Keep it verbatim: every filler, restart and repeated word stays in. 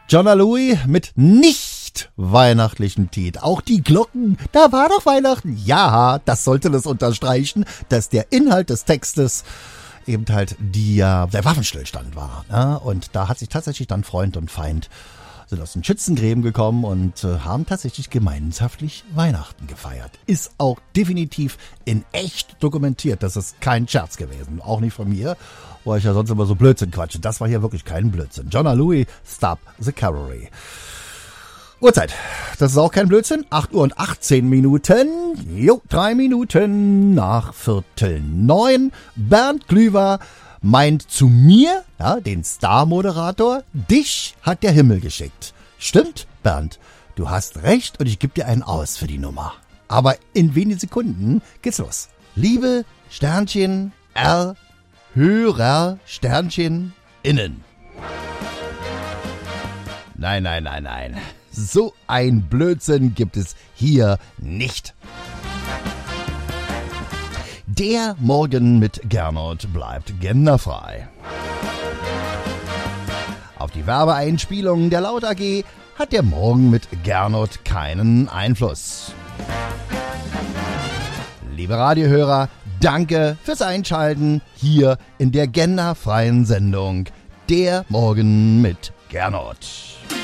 Jonna Louie mit nicht weihnachtlichen Titel. Auch die Glocken, da war doch Weihnachten. Ja, das sollte das unterstreichen, dass der Inhalt des Textes eben halt die, der Waffenstillstand war. Ne? Und da hat sich tatsächlich dann Freund und Feind sind aus den Schützengräben gekommen und äh, haben tatsächlich gemeinschaftlich Weihnachten gefeiert. Ist auch definitiv in echt dokumentiert. Das ist kein Scherz gewesen. Auch nicht von mir, wo ich ja sonst immer so Blödsinn quatsche. Das war hier wirklich kein Blödsinn. Jonna Louie, Stop the Cavalry. Uhrzeit. Das ist auch kein Blödsinn. acht Uhr und achtzehn Minuten. Jo, drei Minuten nach Viertel neun. Bernd Glüwer meint zu mir, ja, den Star-Moderator, dich hat der Himmel geschickt. Stimmt, Bernd, du hast recht und ich gebe dir einen aus für die Nummer. Aber in wenigen Sekunden geht's los. Liebe Sternchen R, Hörer Sternchen innen. Nein, nein, nein, nein. So ein Blödsinn gibt es hier nicht. Der Morgen mit Gernot bleibt genderfrei. Auf die Werbeeinspielungen der Laut A G hat der Morgen mit Gernot keinen Einfluss. Liebe Radiohörer, danke fürs Einschalten hier in der genderfreien Sendung Der Morgen mit Gernot.